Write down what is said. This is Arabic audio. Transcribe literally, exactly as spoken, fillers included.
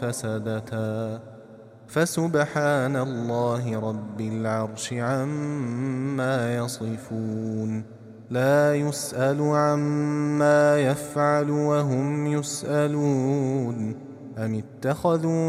فسدتا فسبحان الله رب العرش عما يصفون لا يسأل عما يفعل وهم يسألون أم اتخذوا